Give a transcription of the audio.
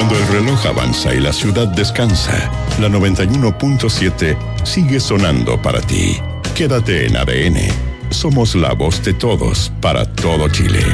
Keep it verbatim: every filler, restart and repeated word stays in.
Cuando el reloj avanza y la ciudad descansa, la noventa y uno punto siete sigue sonando para ti. Quédate en A D N. Somos la voz de todos para todo Chile.